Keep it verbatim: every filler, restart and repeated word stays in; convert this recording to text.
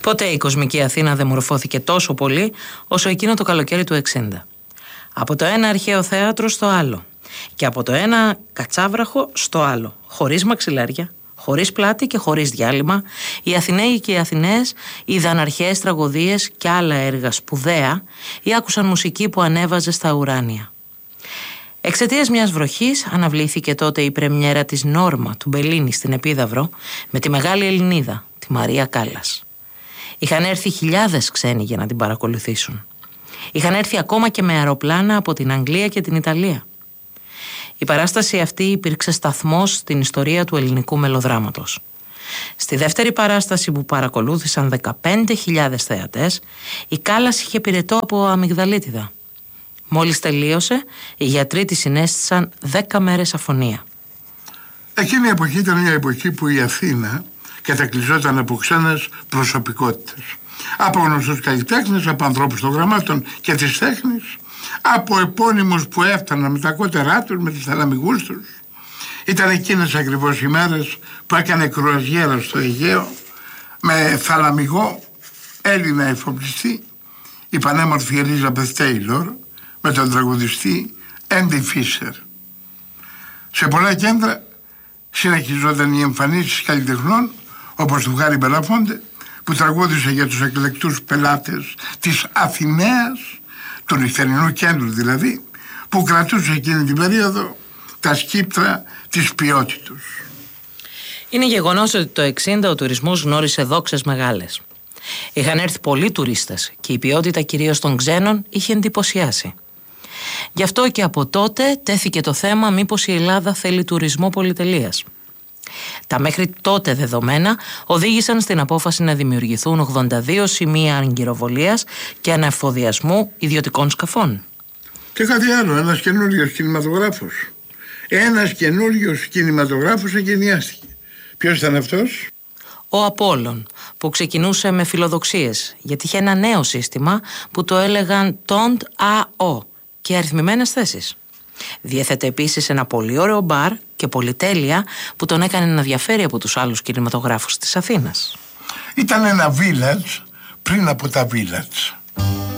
Ποτέ η κοσμική Αθήνα δεν μορφώθηκε τόσο πολύ όσο εκείνο το καλοκαίρι του εξήντα. Από το ένα αρχαίο θέατρο στο άλλο και από το ένα κατσάβραχο στο άλλο, χωρίς μαξιλάρια, χωρίς πλάτη και χωρίς διάλειμμα, οι Αθηναίοι και οι Αθηναίες είδαν αρχαίες τραγωδίες και άλλα έργα σπουδαία ή άκουσαν μουσική που ανέβαζε στα ουράνια. Εξαιτίας μιας βροχής αναβλήθηκε τότε η πρεμιέρα της Νόρμα του Μπελίνη στην Επίδαυρο με τη μεγάλη Ελληνίδα, τη Μαρία Κάλλας. Είχαν έρθει χιλιάδες ξένοι για να την παρακολουθήσουν. Είχαν έρθει ακόμα και με αεροπλάνα από την Αγγλία και την Ιταλία. Η παράσταση αυτή υπήρξε σταθμός στην ιστορία του ελληνικού μελοδράματος. Στη δεύτερη παράσταση που παρακολούθησαν δεκαπέντε χιλιάδες θεατές, η Κάλλας είχε πυρετό από αμυγδαλίτιδα. Μόλις τελείωσε, οι γιατροί τη συνέστησαν δέκα μέρες αφωνία. Εκείνη η εποχή ήταν μια εποχή που η Αθήνα κατακλυζόταν από ξένες προσωπικότητες. Από γνωστούς καλλιτέχνες, από ανθρώπους των γραμμάτων και της τέχνης, από επώνυμους που έφταναν με τα κότερά τους, με τις θαλαμιγούς τους. Ήταν εκείνες ακριβώς οι μέρες που έκανε κρουαζιέρα στο Αιγαίο με θαλαμιγό Έλληνα εφοπλιστή, η πανέμορφη Ελίζαμπεθ Τέιλορ, με τον τραγουδιστή Έντι Φίσερ. Σε πολλά κέντρα συνεχιζόταν οι εμφανίσεις καλλιτεχνών όπως του Χάρη Μπελαφόντε, που τραγούδισε για τους εκλεκτούς πελάτες της Αθηναίας, του νυχτερινού κέντρου δηλαδή, που κρατούσε εκείνη την περίοδο τα σκύπτρα της ποιότητος. Είναι γεγονός ότι το εξήντα ο τουρισμός γνώρισε δόξες μεγάλες. Είχαν έρθει πολλοί τουρίστες και η ποιότητα κυρίως των ξένων είχε εντυπωσιάσει. Γι' αυτό και από τότε τέθηκε το θέμα μήπως η Ελλάδα θέλει τουρισμό πολυτελείας. Τα μέχρι τότε δεδομένα οδήγησαν στην απόφαση να δημιουργηθούν ογδόντα δύο σημεία αγκυροβολίας και αναφοδιασμού ιδιωτικών σκαφών. Και κάτι άλλο, ένας καινούριος κινηματογράφος. Ένας καινούριος κινηματογράφος εγκαινιάστηκε. Ποιος ήταν αυτός? Ο Απόλλων, που ξεκινούσε με φιλοδοξίες, γιατί είχε ένα νέο σύστημα που το έλεγαν τοντ α ο και αριθμημένες θέσεις. Διέθετε επίσης ένα πολύ ωραίο μπαρ και πολυτέλεια που τον έκανε να διαφέρει από τους άλλους κινηματογράφους της Αθήνας. Ήταν ένα village πριν από τα village.